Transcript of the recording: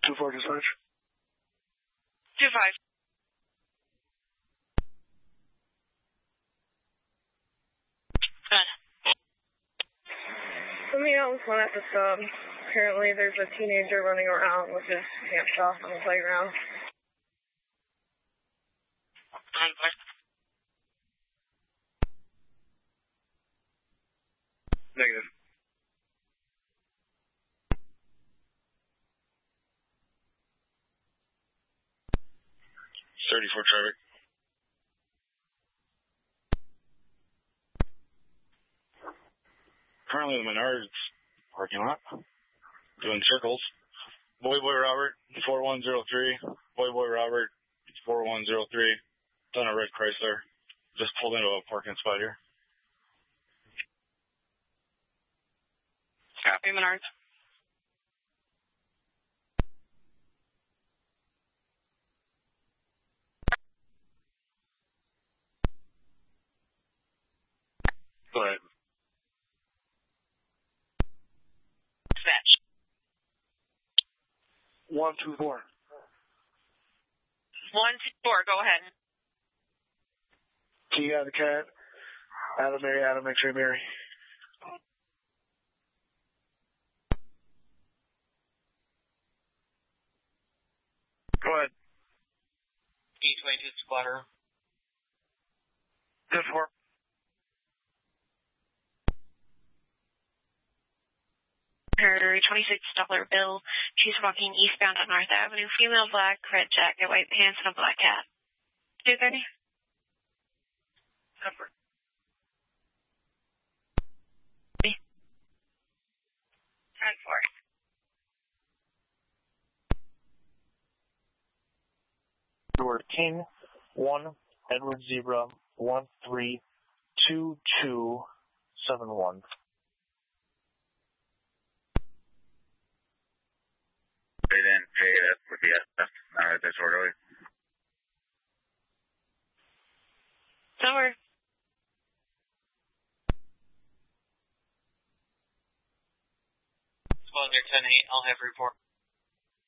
2-4 dispatch. 2-5. Good. Let me know one at the sub. Apparently there's a teenager running around with his pants off on the playground. Negative. Traffic. Currently the Menards parking lot, doing circles. Boy Robert, 4103. Boy Robert, 4103. Done a red Chrysler. Just pulled into a parking spot here. Copy, Menards. Go ahead. Dispatch. 124. 124, go ahead. T out of the cat. Adam Mary, Adam X-ray Mary. Go ahead. E22 splatter. 10-4. Her $26 bill. She's walking eastbound on North Avenue. Female, black, red jacket, white pants, and a black hat. 230. Separate. 10-4. Edward King, 1, Edward Zebra, 132271. They didn't pay it with the SF, not at disorderly. Somewhere. Exposure 10-8, I'll have report.